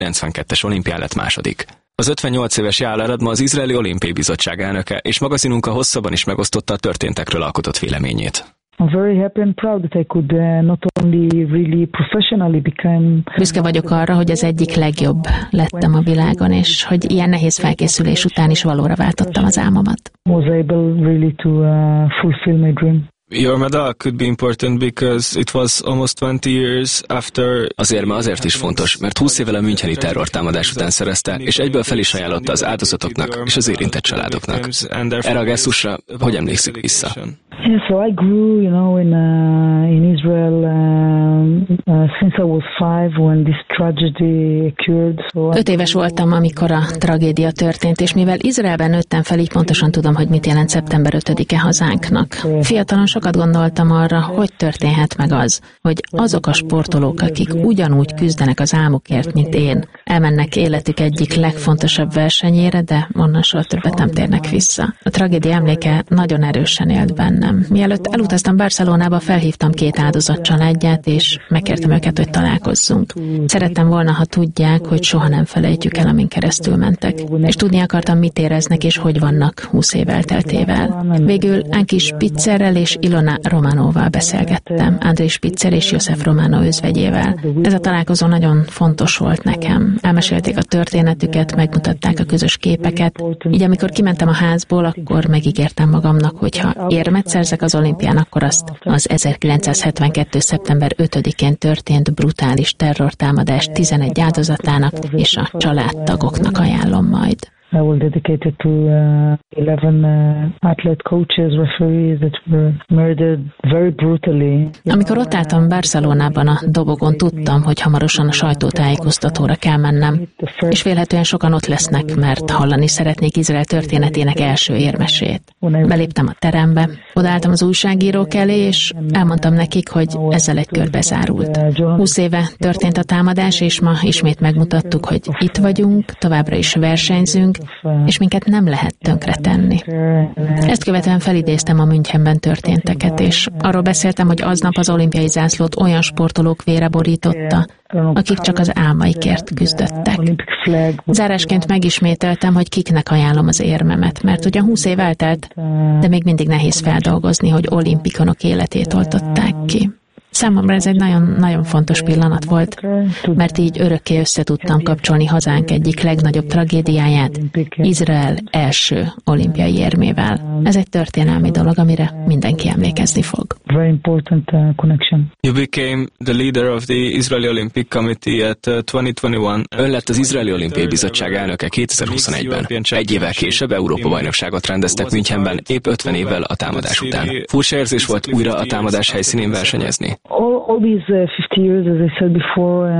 92-es olimpián lett második. Az 58 éves Yael Arad ma az Izraeli Olimpiai Bizottság elnöke, és magazinunk a hosszabban is megosztotta a történtekről alkotott véleményét. Büszke vagyok arra, hogy az egyik legjobb lettem a világon, és hogy ilyen nehéz felkészülés után is valóra váltottam az álmomat. Your medal could be important because it was almost 20 years after... Az érme azért is fontos, mert 20 évvel a müncheni terrortámadás után szerezte, és egyből fel is ajánlotta az áldozatoknak és az érintett családoknak. Erre a gesztusra hogy emlékszik vissza? Yeah, so I grew, in Israel since I was 5 when this tragedy occurred. 5 éves voltam, amikor a tragédia történt, és mivel Izraelben nőttem fel, így pontosan tudom, hogy mit jelent szeptember 5-e hazánknak. Fiatalon sokat gondoltam arra, hogy történhet meg az, hogy azok a sportolók, akik ugyanúgy küzdenek az álmukért, mint én, elmennek életük egyik legfontosabb versenyére, de onnan soha többet nem térnek vissza. A tragédia emléke nagyon erősen élt bennem. Mielőtt elutaztam Barcelonába, felhívtam 2 áldozat családját, és megkértem őket, hogy találkozzunk. Szerettem volna, ha tudják, hogy soha nem felejtjük el, amin keresztül mentek. És tudni akartam, mit éreznek, és hogy vannak 20 év elteltével. Végül Anki Spitzerrel és Ilona Romanovval beszélgettem, Andrei Spitzer és Josef Romano özvegyével. Ez a találkozó nagyon fontos volt nekem. Elmesélték a történetüket, megmutatták a közös képeket. Így amikor kimentem a házból, akkor megígértem magamnak, hogy ha érmet szerzek az olimpián, akkor azt az 1972. szeptember 5-én történt brutális terrortámadás 11 áldozatának és a családtagoknak ajánlom majd. I will dedicate it to 11 athlete coaches, referees that were murdered very brutally. Amikor ott álltam Barcelonában a dobogon, tudtam, hogy hamarosan a sajtótájékoztatóra kell mennem, és vélhetően sokan ott lesznek, mert hallani szeretnék Izrael történetének első érmesét. Beléptem a terembe, odaálltam az újságírók elé, és elmondtam nekik, hogy ezzel egy kör bezárult. 20 éve történt a támadás, és ma ismét megmutattuk, hogy itt vagyunk, továbbra is versenyzünk, és minket nem lehet tönkretenni. Ezt követően felidéztem a Münchenben történteket, és arról beszéltem, hogy aznap az olimpiai zászlót olyan sportolók vére borította, akik csak az álmaikért küzdöttek. Zárásként megismételtem, hogy kiknek ajánlom az érmemet, mert ugyan 20 év eltelt, de még mindig nehéz feldolgozni, hogy olimpikonok életét oltották ki. Számomra ez egy nagyon fontos pillanat volt, mert így örökké össze tudtam kapcsolni hazánk egyik legnagyobb tragédiáját, Izrael első olimpiai érmével. Ez egy történelmi dolog, amire mindenki emlékezni fog. Very important connection. You became the leader of the Israeli Olympic Committee at 2021. Ön lett az Izraeli Olimpiai Bizottság elnöke 2021-ben. Egy évvel később Európa-bajnokságot rendeztek Münchenben, épp 50 évvel a támadás után. Furcsa érzés volt újra a támadás helyszínén versenyezni. All these 50 years, as I said before,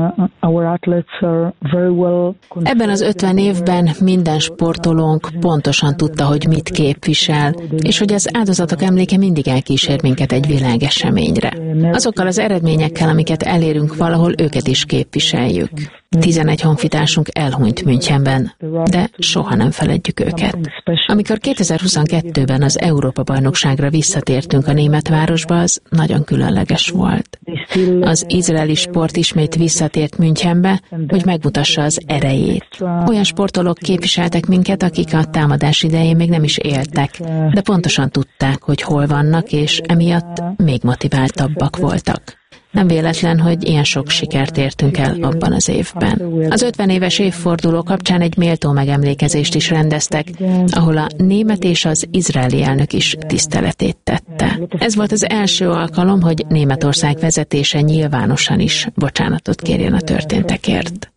our athletes are very well. Ebben az 50 évben minden sportolónk pontosan tudta, hogy mit képvisel, és hogy az áldozatok emléke mindig elkísér minket egy világeseményre. Azokkal az eredményekkel, amiket elérünk, valahol őket is képviseljük. 11 honfitársunk elhunyt Münchenben, de soha nem feledjük őket. Amikor 2022-ben az Európa-bajnokságra visszatértünk a német városba, az nagyon különleges volt. Az izraeli sport ismét visszatért Münchenbe, hogy megmutassa az erejét. Olyan sportolók képviseltek minket, akik a támadás idején még nem is éltek, de pontosan tudták, hogy hol vannak, és emiatt még motiváltabbak voltak. Nem véletlen, hogy ilyen sok sikert értünk el abban az évben. Az 50 éves évforduló kapcsán egy méltó megemlékezést is rendeztek, ahol a német és az izraeli elnök is tiszteletét tette. Ez volt az első alkalom, hogy Németország vezetése nyilvánosan is bocsánatot kérjen a történtekért.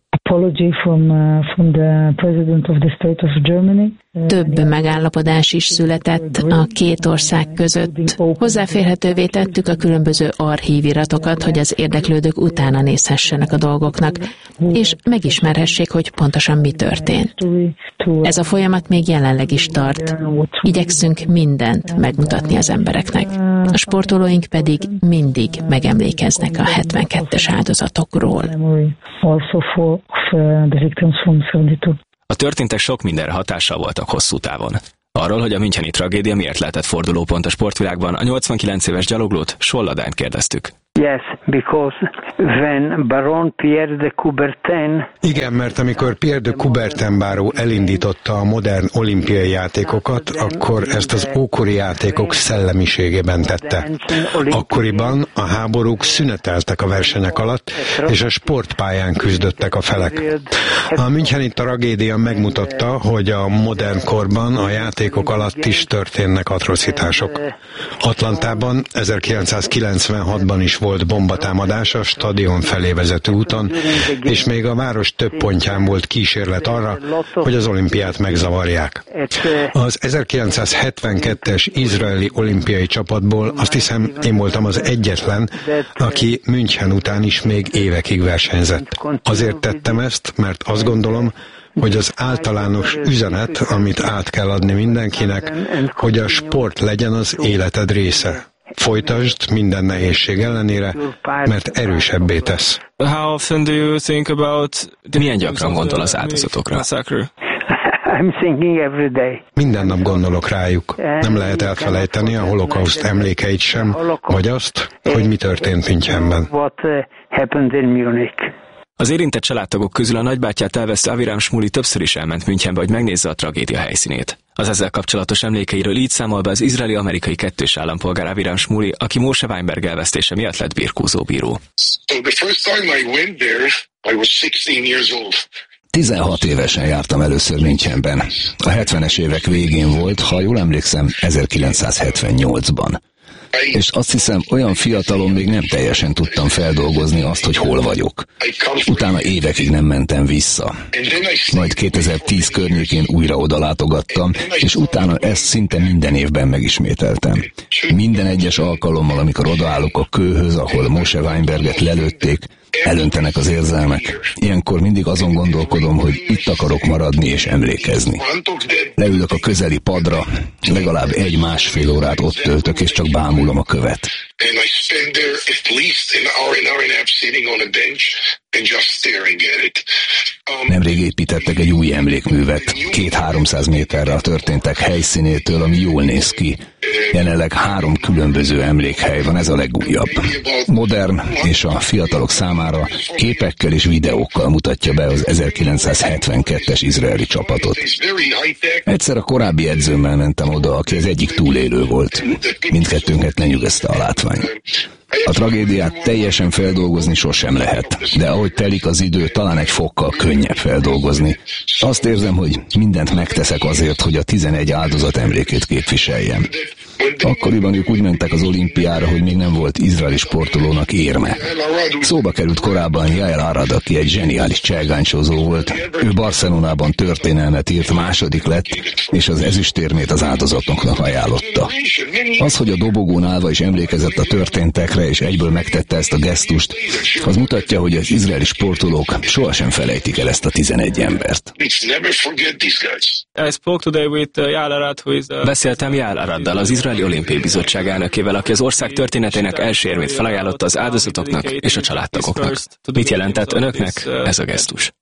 From the president of the state of Germany. Több megállapodás is született a két ország között. Hozzáférhetővé tettük a különböző archíviratokat, hogy az érdeklődők utána nézhessenek a dolgoknak, és megismerhessék, hogy pontosan mi történt. Ez a folyamat még jelenleg is tart. Igyekszünk mindent megmutatni az embereknek. A sportolóink pedig mindig megemlékeznek a 72-es áldozatokról. A történtek sok mindenre hatással voltak hosszú távon. Arról, hogy a müncheni tragédia miért lehetett fordulópont a sportvilágban, a 89 éves gyaloglót, Soldadányt kérdeztük. Yes, because when Baron Pierre de Coubertin... Igen, mert amikor Pierre de Coubertin báró elindította a modern olimpiai játékokat, akkor ezt az ókori játékok szellemiségében tette. Akkoriban a háborúk szüneteltek a versenyek alatt, és a sportpályán küzdöttek a felek. A müncheni tragédia megmutatta, hogy a modern korban a játékok alatt is történnek atrocitások. Atlantában 1996-ban is volt bombatámadás a stadion felé vezető úton, és még a város több pontján volt kísérlet arra, hogy az olimpiát megzavarják. Az 1972-es izraeli olimpiai csapatból azt hiszem én voltam az egyetlen, aki München után is még évekig versenyzett. Azért tettem ezt, mert azt gondolom, hogy az általános üzenet, amit át kell adni mindenkinek, hogy a sport legyen az életed része. Folytasd minden nehézség ellenére, mert erősebbé tesz. How often do you think about... Milyen gyakran gondol az áldozatokra? I'm thinking every day. Minden nap gondolok rájuk. Nem lehet elfelejteni a holokauszt emlékeit sem, vagy azt, hogy mi történt Münchenben. What happened in Munich. Az érintett családtagok közül a nagybátyját elvesztő Aviram Shmuli többször is elment Münchenbe, hogy megnézze a tragédia helyszínét. Az ezzel kapcsolatos emlékeiről így számol be az izraeli-amerikai kettős állampolgár Aviram Shmuli, aki Moshe Weinberg elvesztése miatt lett birkózó bíró. 16 évesen jártam először Münchenben. A 70-es évek végén volt, ha jól emlékszem, 1978-ban. És azt hiszem, olyan fiatalon még nem teljesen tudtam feldolgozni azt, hogy hol vagyok. Utána évekig nem mentem vissza. Majd 2010 környékén újra oda látogattam, és utána ezt szinte minden évben megismételtem. Minden egyes alkalommal, amikor odaállok a kőhöz, ahol Moshe Weinberget lelőtték, elöntenek az érzelmek. Ilyenkor mindig azon gondolkodom, hogy itt akarok maradni és emlékezni. Leülök a közeli padra, legalább 1-1,5 órát ott töltök, és csak bámulom a követ. Nemrég építettek egy új emlékművet, 200-300 méterre a történtek helyszínétől, ami jól néz ki. Jelenleg 3 különböző emlékhely van, ez a legújabb. Modern és a fiatalok számára képekkel és videókkal mutatja be az 1972-es izraeli csapatot. Egyszer a korábbi edzőmmel mentem oda, aki az egyik túlélő volt. Mindkettőnket lenyűgözte a látvány. A tragédiát teljesen feldolgozni sosem lehet, de ahogy telik az idő, talán egy fokkal könnyebb feldolgozni. Azt érzem, hogy mindent megteszek azért, hogy a 11 áldozat emlékét képviseljem. Akkoriban ők úgy mentek az olimpiára, hogy még nem volt izraeli sportolónak érme. Szóba került korábban Yael Arad, aki egy zseniális cselgáncsozó volt. Ő Barcelonában történelmet írt, második lett, és az ezüstérmét az áldozatoknak ajánlotta. Az, hogy a dobogón állva is emlékezett a történtekre, és egyből megtette ezt a gesztust, az mutatja, hogy az izraeli sportolók sohasem felejtik el ezt a 11 embert. Beszéltem Yael Araddal, az Izraeli Olimpiai Bizottság elnökével, aki az ország történetének első érmét felajánlotta az áldozatoknak és a családtagoknak. Mit jelentett önöknek ez a gesztus?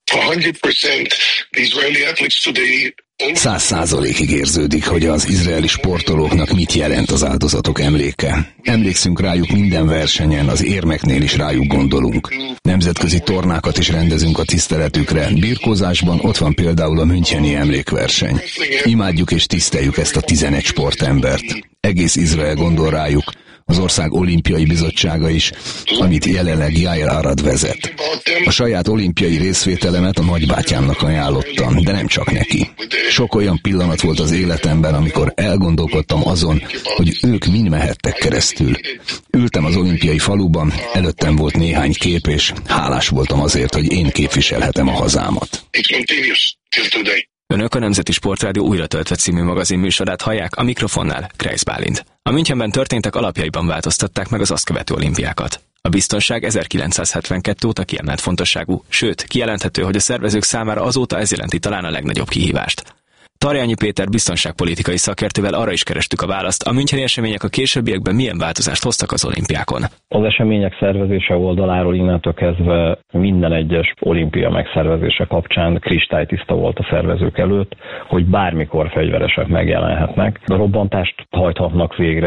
100%-ig érződik, hogy az izraeli sportolóknak mit jelent az áldozatok emléke. Emlékszünk rájuk minden versenyen, az érmeknél is rájuk gondolunk. Nemzetközi tornákat is rendezünk a tiszteletükre. Birkózásban ott van például a müncheni emlékverseny. Imádjuk és tiszteljük ezt a 11 sportembert. Egész Izrael gondol rájuk, az ország olimpiai bizottsága is, amit jelenleg Yael Arad vezet. A saját olimpiai részvételemet a nagybátyámnak ajánlottam, de nem csak neki. Sok olyan pillanat volt az életemben, amikor elgondolkodtam azon, hogy ők mind mehettek keresztül. Ültem az olimpiai faluban, előttem volt néhány kép, és hálás voltam azért, hogy én képviselhetem a hazámat. Önök a Nemzeti Sportrádió Újra töltve című magazin műsorát hallják, a mikrofonnál Kreisz Bálint. A Münchenben történtek alapjaiban változtatták meg az azt követő olimpiákat. A biztonság 1972 óta kiemelt fontosságú, sőt, kijelenthető, hogy a szervezők számára azóta ez jelenti talán a legnagyobb kihívást. Tarjányi Péter biztonságpolitikai szakértővel arra is kerestük a választ, a müncheni események a későbbiekben milyen változást hoztak az olimpiákon. Az események szervezése oldaláról innentől kezdve minden egyes olimpia megszervezése kapcsán kristálytiszta volt a szervezők előtt, hogy bármikor fegyveresek megjelenhetnek. A robbantást hajthatnak végre,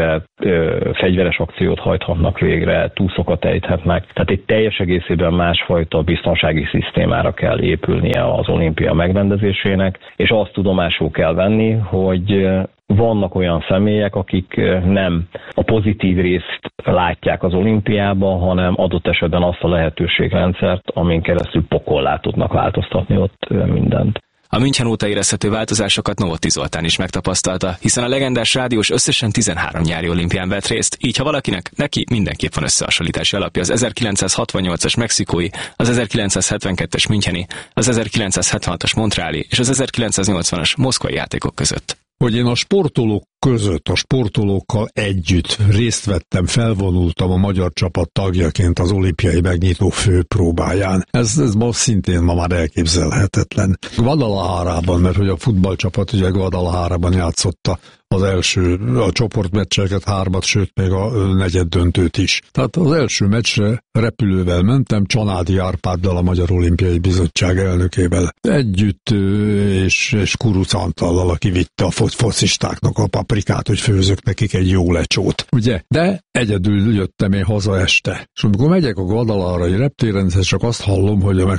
fegyveres akciót hajthatnak végre, túszokat ejthetnek. Tehát egy teljes egészében másfajta biztonsági szisztémára kell épülnie az olimpia megrendezésének, és azt tudomásul kell venni, hogy vannak olyan személyek, akik nem a pozitív részt látják az olimpiában, hanem adott esetben azt a lehetőségrendszert, amin keresztül pokollá tudnak változtatni ott mindent. A München óta érezhető változásokat Novotny Zoltán is megtapasztalta, hiszen a legendás rádiós összesen 13 nyári olimpián vett részt, így ha valakinek, neki mindenképp van összehasonlítási alapja az 1968-as mexikói, az 1972-es müncheni, az 1976-as montreali és az 1980-as moszkvai játékok között. Hogy én a sportolók között, a sportolókkal együtt részt vettem, felvonultam a magyar csapat tagjaként az olimpiai megnyitó főpróbáján. Ez most szintén ma már elképzelhetetlen. Guadalajarában, mert hogy a futballcsapat ugye Guadalajarában játszotta a csoportmeccseket, 3, sőt még a negyeddöntőt is. Tehát az első meccsre repülővel mentem, Csanádi Árpáddal, a Magyar Olimpiai Bizottság elnökével együtt, és Kuruc Antallal, aki vitte a focistáknak a paprikát, hogy főzök nekik egy jó lecsót. Ugye? De egyedül jöttem én haza este. És amikor megyek a Guadalajarai reptéren, csak azt hallom, hogy a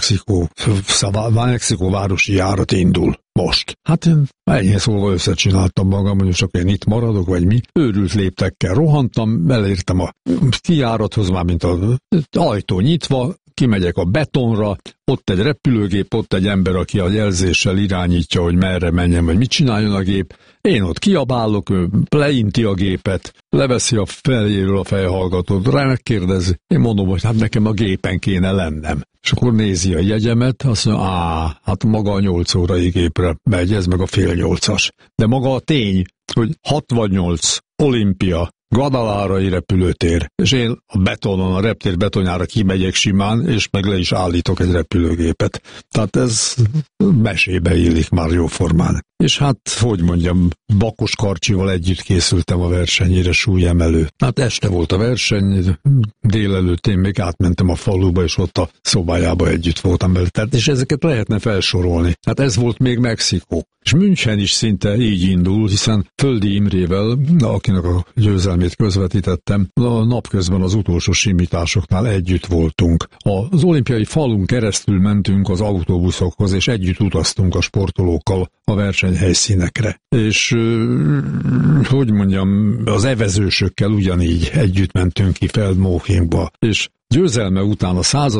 Mexikó városi járat indul. Most. Hát én ennyi szóval összecsináltam magam, hogy csak én itt maradok, vagy mi. Őrült léptekkel rohantam, elértem a kijárathoz, már mint az ajtó nyitva, kimegyek a betonra, ott egy repülőgép, ott egy ember, aki a jelzéssel irányítja, hogy merre menjen, vagy mit csináljon a gép. Én ott kiabálok, ő leinti a gépet, leveszi a fejéről a fejhallgatót, rá megkérdezi. Én mondom, hogy hát nekem a gépen kéne lennem. És akkor nézi a jegyemet, azt mondja, hát maga a 8 órai gépre megy, ez meg a fél 8-as. De maga a tény, hogy 68 olimpia, Guadalajarai repülőtér, és én a betonon, a reptér betonjára kimegyek simán, és meg le is állítok egy repülőgépet. Tehát ez mesébe illik már jóformán. És hát, hogy mondjam, Bakos Karcsival együtt készültem a versenyére, súlyemelő. Hát este volt a verseny, délelőtt én még átmentem a faluba, és ott a szobájába együtt voltam vele. Tehát, és ezeket lehetne felsorolni. Hát ez volt még Mexikó. És München is szinte így indul, hiszen Földi Imrével, akinek a győzelmét közvetítettem, a napközben az utolsó simításoknál együtt voltunk. Az olimpiai falun keresztül mentünk az autóbuszokhoz, és együtt utaztunk a sportolókkal a versenyhelyszínekre. És hogy mondjam, az evezősökkel ugyanígy együtt mentünk ki Feldmochingba, és győzelme után a 100.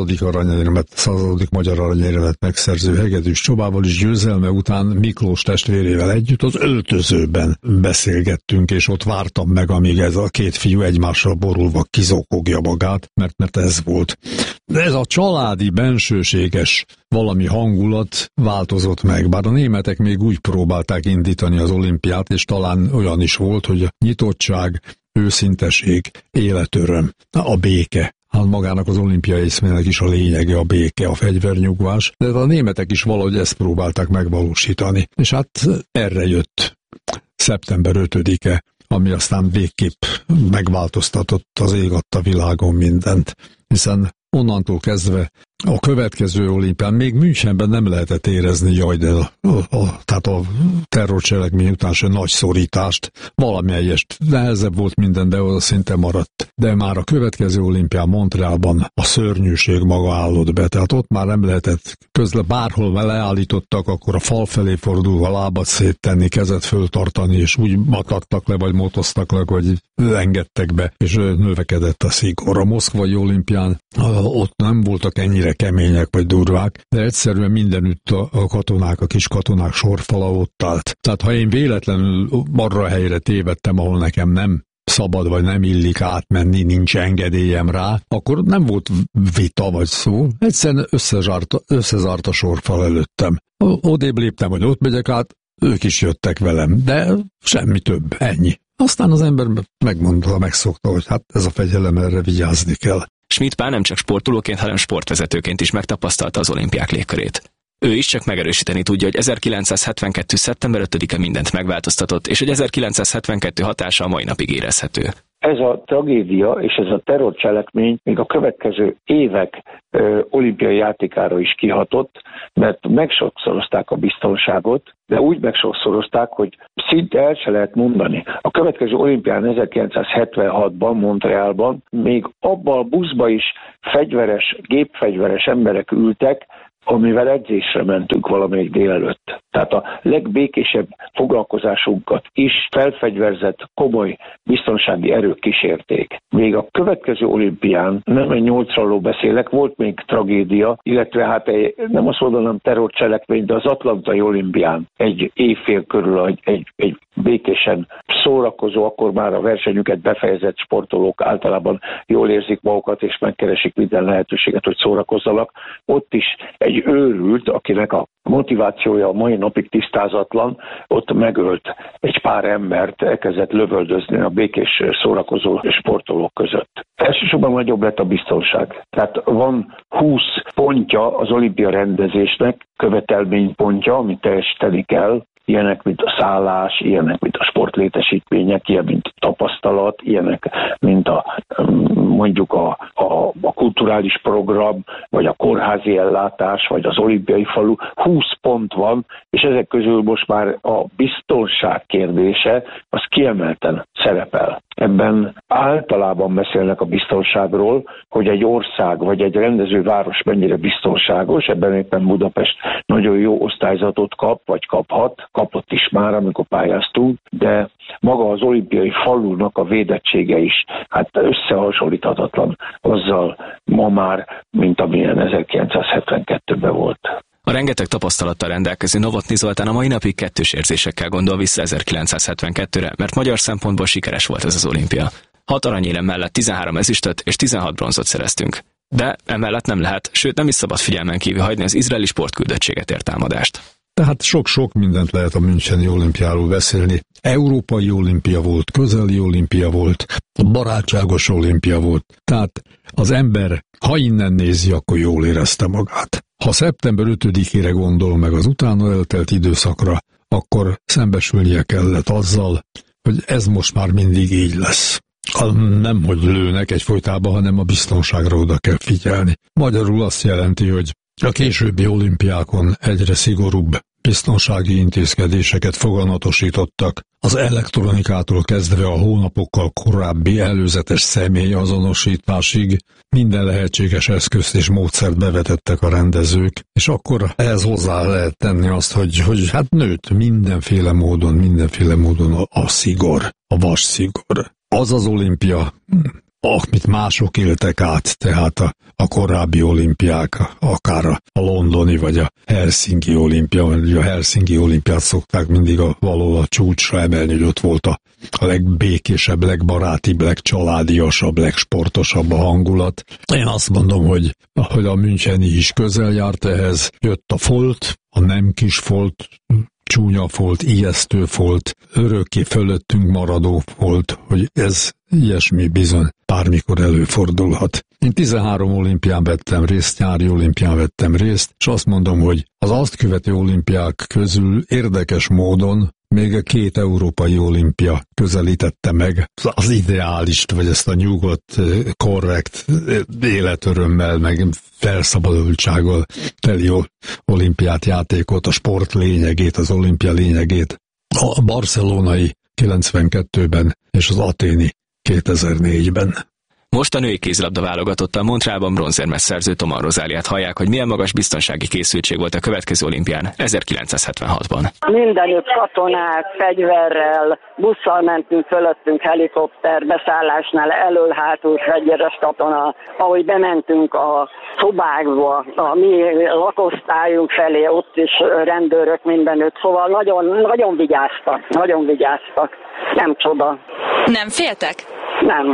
magyar aranyérmet megszerző Hegedűs Csobával is győzelme után Miklós testvérével együtt az öltözőben beszélgettünk, és ott vártam meg, amíg ez a két fiú egymással borulva kizókogja magát, mert ez volt. De ez a családi, bensőséges valami hangulat változott meg, bár a németek még úgy próbálták indítani az olimpiát, és talán olyan is volt, hogy a nyitottság, őszinteség, életöröm, a béke. Hát magának az olimpiai eszmének is a lényege a béke, a fegyvernyugvás, de a németek is valahogy ezt próbálták megvalósítani. És hát erre jött szeptember 5-e, ami aztán végképp megváltoztatott az ég adta világon mindent, hiszen onnantól kezdve a következő olimpián még Münchenben nem lehetett érezni, tehát a terrorcselekmény után se nagy szorítást, valamelyest nehezebb volt minden, de az szinte maradt. De már a következő olimpián Montrealban a szörnyűség maga állott be, tehát ott már nem lehetett bárhol leállítottak, akkor a fal felé fordulva lábat széttenni, kezet föltartani, és úgy matadtak le, vagy motoztak le, vagy engedtek be, és növekedett a szigor. A moszkvai olimpián ott nem voltak ennyire kemények vagy durvák, de egyszerűen mindenütt a katonák, a kis katonák sorfala ott állt. Tehát ha én véletlenül arra a helyre tévedtem, ahol nekem nem szabad vagy nem illik átmenni, nincs engedélyem rá, akkor nem volt vita vagy szó, egyszerűen összezárt a sorfal előttem. Odébb léptem, hogy ott megyek át, ők is jöttek velem, de semmi több, ennyi. Aztán az ember megszokta, hogy hát ez a fegyelem, erre vigyázni kell. Schmidt Pál nem csak sportolóként, hanem sportvezetőként is megtapasztalta az olimpiák légkörét. Ő is csak megerősíteni tudja, hogy 1972. szeptember 5-e mindent megváltoztatott, és hogy 1972 hatása a mai napig érezhető. ez a tragédia és ez a terrorcselekmény még a következő évek olimpiai játékára is kihatott, mert megsokszorozták a biztonságot, de úgy megsokszorozták, hogy szinte el se lehet mondani. A következő olimpián 1976-ban, Montrealban még abban a buszba is gépfegyveres emberek ültek, amivel edzésre mentünk valamelyik délelőtt. Tehát a legbékésebb foglalkozásunkat is felfegyverzett, komoly biztonsági erők kísérték. Még a következő olimpián, nem egy 8-ról beszélek, volt még tragédia, illetve hát nem azt mondanám terrorcselekmény, de az atlantai olimpián egy évfél körül egy békésen szórakozó, akkor már a versenyüket befejezett sportolók általában jól érzik magukat, és megkeresik minden lehetőséget, hogy szórakozzanak. Ott is egy őrült, akinek a motivációja a mai napig tisztázatlan, ott megölt egy pár embert, elkezdett lövöldözni a békés szórakozó sportolók között. Elsősorban nagyobb lett a biztonság. Tehát van 20 pontja az olimpia rendezésnek, követelménypontja, amit teljesíteni kell, ilyenek, mint a szállás, ilyenek, mint a sportlétesítmények, ilyen, mint a tapasztalat, ilyenek, mint mondjuk a kulturális program, vagy a kórházi ellátás, vagy az olimpiai falu. 20 pont van, és ezek közül most már a biztonság kérdése, az kiemelten szerepel. Ebben általában beszélnek a biztonságról, hogy egy ország vagy egy rendezőváros mennyire biztonságos, ebben éppen Budapest nagyon jó osztályzatot kap, vagy kapott is már, amikor pályáztunk, de maga az olimpiai falunak a védettsége is hát összehasonlíthatatlan azzal ma már, mint amilyen 1972-ben volt. A rengeteg tapasztalattal rendelkező Novotny Zoltán a mai napig kettős érzésekkel gondol vissza 1972-re, mert magyar szempontból sikeres volt ez az olimpia. 6 aranyérem mellett 13 ezüstöt és 16 bronzot szereztünk. De emellett nem lehet, sőt nem is szabad figyelmen kívül hagyni az izraeli sportküldöttséget ért támadást. Tehát sok-sok mindent lehet a müncheni olimpiáról beszélni. Európai olimpia volt, közeli olimpia volt, barátságos olimpia volt. Tehát az ember, ha innen nézi, akkor jól érezte magát. Ha szeptember 5-ére gondol meg az utána eltelt időszakra, akkor szembesülnie kellett azzal, hogy ez most már mindig így lesz. Nem, hogy lőnek egyfolytában, hanem a biztonságra oda kell figyelni. Magyarul azt jelenti, hogy a későbbi olimpiákon egyre szigorúbb biztonsági intézkedéseket foganatosítottak, az elektronikától kezdve a hónapokkal korábbi előzetes személyazonosításig minden lehetséges eszközt és módszert bevetettek a rendezők, és akkor ehhez hozzá lehet tenni azt, hogy hát nőtt mindenféle módon a szigor, a vas szigor. Az az olimpia, amit mások éltek át, tehát a korábbi olimpiák, akár a londoni vagy a helsinki olimpia, vagy a helsinki olimpiát szokták mindig valahol a csúcsra emelni, hogy ott volt a legbékésebb, legbarátibb, legcsaládiasabb, legsportosabb a hangulat. Én azt mondom, hogy a müncheni is közel járt ehhez, jött a folt, a nem kis folt, csúnya folt, ijesztő folt, örökké fölöttünk maradó folt, hogy ez ilyesmi bizony bármikor előfordulhat. Én 13 olimpián vettem részt, nyári olimpián vettem részt, és azt mondom, hogy az azt követő olimpiák közül érdekes módon még a 2 európai olimpia közelítette meg az ideálist, vagy ezt a nyugodt, korrekt életörömmel, meg felszabadultsággal teli olimpiát játékot, a sport lényegét, az olimpia lényegét. A barcelonai 92-ben és az aténi 2004-ben. Most a női kézilabda válogatottal Montrealban bronzérmes szerző Toman Rozáliát hallják, hogy milyen magas biztonsági készültség volt a következő olimpián 1976-ban. Mindenütt katonák, fegyverrel, busszal mentünk fölöttünk, helikopter, beszállásnál elől-hátul fegyveres katona. Ahogy bementünk a szobákba, a mi lakosztályunk felé, ott is rendőrök mindenütt, szóval nagyon vigyáztak. Nem csoda. Nem féltek? Nem.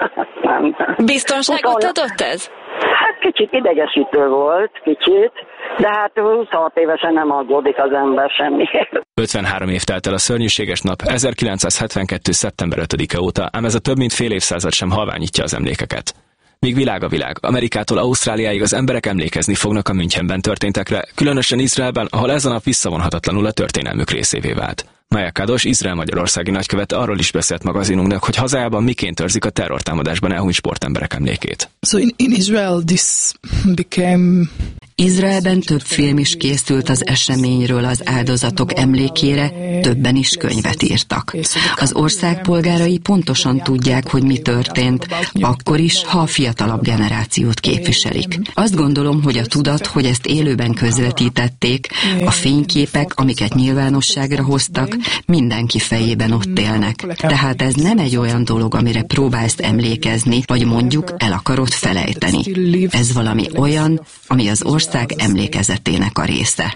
Biztonságot adott ez? Hát kicsit idegesítő volt, de hát 26 évesen nem aggódik az ember semmiért. 53 év telt el a szörnyűséges nap 1972. szeptember 5-e óta, ám ez a több mint fél évszázad sem halványítja az emlékeket. Míg világ a világ, Amerikától Ausztráliáig az emberek emlékezni fognak a Münchenben történtekre, különösen Izraelben, ahol ez a nap visszavonhatatlanul a történelmük részévé vált. Maja Kados, Izrael-magyarországi nagykövet arról is beszélt magazinunknak, hogy hazájában miként őrzik a terrortámadásban elhunyt sportemberek emlékét. So in Israel this became... Izraelben több film is készült az eseményről az áldozatok emlékére, többen is könyvet írtak. Az ország polgárai pontosan tudják, hogy mi történt, akkor is, ha a fiatalabb generációt képviselik. Azt gondolom, hogy a tudat, hogy ezt élőben közvetítették, a fényképek, amiket nyilvánosságra hoztak, mindenki fejében ott élnek. Tehát ez nem egy olyan dolog, amire próbálsz emlékezni, vagy mondjuk el akarod felejteni. Ez valami olyan, ami az ország emlékezetének a része.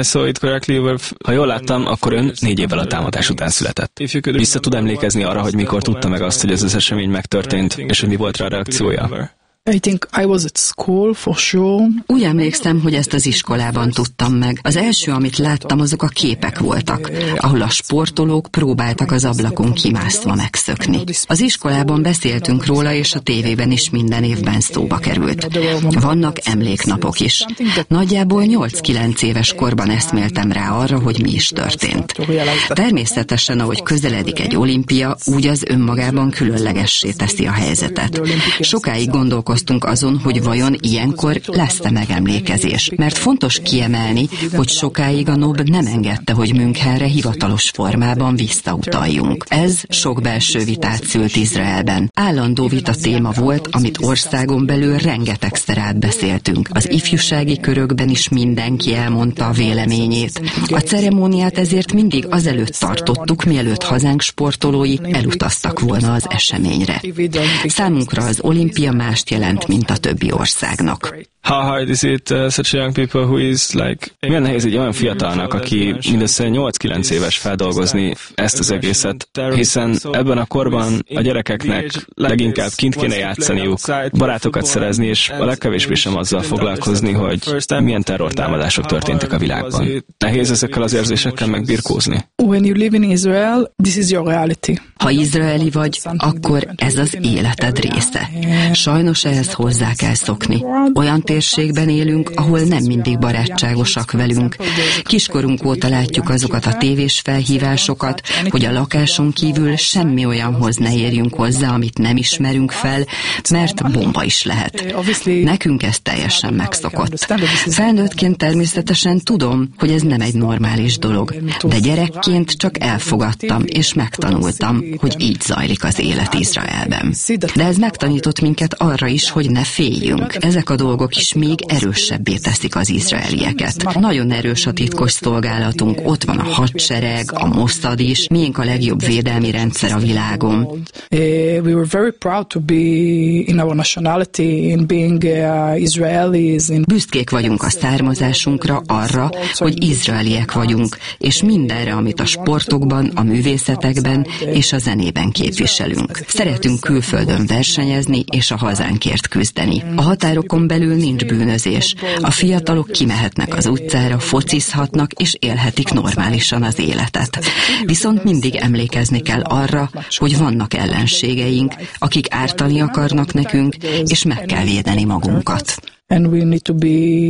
Ha jól láttam, akkor ön 4 évvel a támadás után született. Vissza tud emlékezni arra, hogy mikor tudta meg azt, hogy ez az esemény megtörtént, és hogy mi volt rá a reakciója? I think I was at school for sure. Úgy emlékszem, hogy ezt az iskolában tudtam meg. Az első, amit láttam, azok a képek voltak, ahol a sportolók próbáltak az ablakon kimászva megszökni. Az iskolában beszéltünk róla, és a tévében is minden évben szóba került. Vannak emléknapok is. Nagyjából 8-9 éves korban eszméltem rá arra, hogy mi is történt. Természetesen, ahogy közeledik egy olimpia, úgy az önmagában különlegessé teszi a helyzetet. Sokáig gondolkoztunk azon, hogy vajon ilyenkor lesz-e megemlékezés. Mert fontos kiemelni, hogy sokáig a NOB nem engedte, hogy Münchenre hivatalos formában visszautaljunk. Ez sok belső vitát szült Izraelben. Állandó vita téma volt, amit országon belül rengetegszer átbeszéltünk. Az ifjúsági körökben is mindenki elmondta a véleményét. A ceremóniát ezért mindig azelőtt tartottuk, mielőtt hazánk sportolói elutaztak volna az eseményre. Számunkra az olimpia mást jelent, mint a többi országnak. How hard is it such a young people who is like... Milyen nehéz egy olyan fiatalnak, aki mindössze 8-9 éves feldolgozni ezt az egészet, hiszen ebben a korban a gyerekeknek leginkább kint kéne játszaniuk, barátokat szerezni, és a legkevésbé sem azzal foglalkozni, hogy milyen terrortámadások történtek a világban. Nehéz ezekkel az érzésekkel megbirkózni. When you live in Israel, this is your reality. Ha izraeli vagy, akkor ez az életed része. Sajnos ehhez hozzá kell szokni. Olyan térségben élünk, ahol nem mindig barátságosak velünk. Kiskorunk óta látjuk azokat a tévés felhívásokat, hogy a lakáson kívül semmi olyanhoz ne érjünk hozzá, amit nem ismerünk fel, mert bomba is lehet. Nekünk ez teljesen megszokott. Felnőttként természetesen tudom, hogy ez nem egy normális dolog, de gyerekként csak elfogadtam és megtanultam, hogy így zajlik az élet Izraelben. De ez megtanított minket arra is, hogy ne féljünk. Ezek a dolgok is még erősebbé teszik az izraelieket. Nagyon erős a titkos szolgálatunk, ott van a hadsereg, a Mossad is, miénk a legjobb védelmi rendszer a világon. We were very proud to be in our nationality, in being Israelis. Büszkék vagyunk a származásunkra, arra, hogy izraeliek vagyunk, és mindenre, amit a sportokban, a művészetekben és a zenében képviselünk. Szeretünk külföldön versenyezni és a hazánkért küzdeni. A határokon belül nincs bűnözés. A fiatalok kimehetnek az utcára, focizhatnak és élhetik normálisan az életet. Viszont mindig emlékezni kell arra, hogy vannak ellenségeink, akik ártani akarnak nekünk, és meg kell védeni magunkat. And we need to be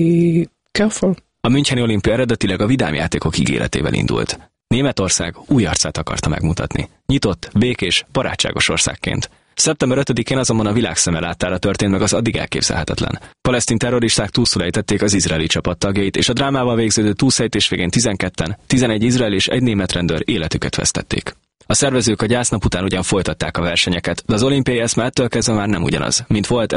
careful. A müncheni olimpia eredetileg a vidám játékok ígéretével indult. Németország új arcát akarta megmutatni. Nyitott, békés, barátságos országként. Szeptember 5-én azonban a világ szeme láttára történt meg az addig elképzelhetetlen. Palesztin terroristák túlszulejtették az izraeli csapat tagjait, és a drámával végződő túlszejtés végén 12-en, 11 izraeli és 1 német rendőr életüket vesztették. A szervezők a gyásznap után ugyan folytatták a versenyeket, de az olimpiai eszme ettől kezdve már nem ugyanaz, mint volt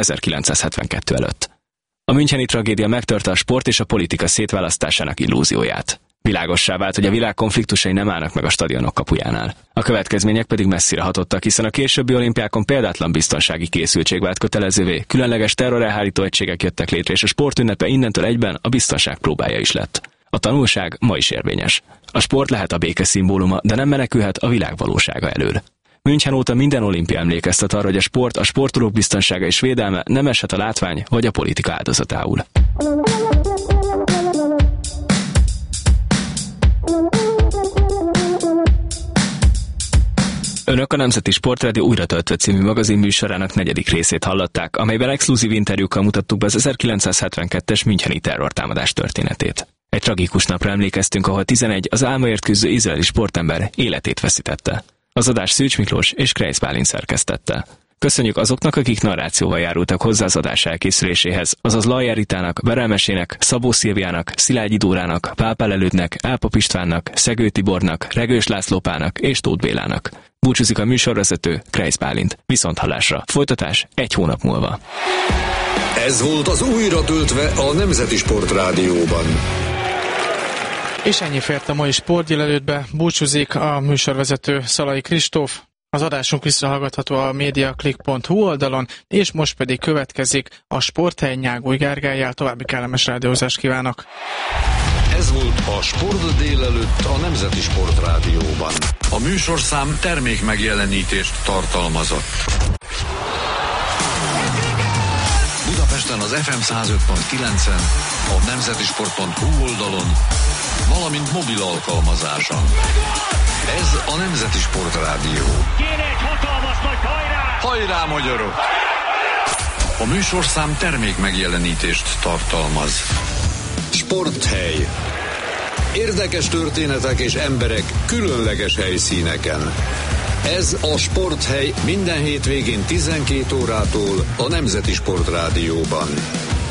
1972 előtt. A müncheni tragédia megtörte a sport és a politika szétválasztásának illúzióját. Világossá vált, hogy a világ konfliktusai nem állnak meg a stadionok kapujánál. A következmények pedig messzire hatottak, hiszen a későbbi olimpiákon példátlan biztonsági készültség vált kötelezővé, különleges terrorelhárító egységek jöttek létre, és a sportünnepe innentől egyben a biztonság próbája is lett. A tanulság ma is érvényes. A sport lehet a béke szimbóluma, de nem menekülhet a világ valósága elől. München óta minden olimpia emlékeztet arra, hogy a sport, a sportolók biztonsága és védelme nem eshet a látvány vagy a politika áldozatául. Önök Önök a Nemzeti Sportrádió Újra töltve című magazin műsorának 4. részét hallották, amelyben exkluzív interjúkkal mutattuk be az 1972-es müncheni terrortámadás történetét. Egy tragikus napra emlékeztünk, ahol 11 az álmaért küzdő izraeli sportember életét veszítette. Az adást Szűcs Miklós és Kreisz Bálint szerkesztette. Köszönjük azoknak, akik narrációval járultak hozzá az adás elkészüléséhez, azaz Lajjár Ritának, Verelmesének, Szabó Szilviának, Szilágyi Dórának, Pálpál Elődnek, Álpop Istvánnak, Szegő Tibornak, Regős László Pának és Tóth Bélának. Búcsúzik a műsorvezető, Kreisz Bálint. Viszonthallásra. Folytatás 1 hónap múlva. Ez volt az Újra töltve a Nemzeti Sportrádióban. És ennyi fért a mai sportdélelőttbe. Búcsúzik a műsorvezető, Szalai Kristóf. Az adásunk visszahallgatható a mediaclick.hu oldalon, és most pedig következik a Sporthely Nyágoly Gergellyel. További kellemes rádiózást kívánok! Ez volt a Sport délelőtt a Nemzeti Sportrádióban. A műsorszám termékmegjelenítést tartalmazott. Budapesten az FM 105.9-en, a nemzetisport.hu oldalon, valamint mobil alkalmazáson. Ez a Nemzeti Sportrádió. Kéne egy hatalmas nagy hajrá! Hajrá, magyarok! A műsorszám termékmegjelenítést tartalmaz. Sporthely. Érdekes történetek és emberek különleges helyszíneken. Ez a Sporthely minden hétvégén 12 órától a Nemzeti Sportrádióban.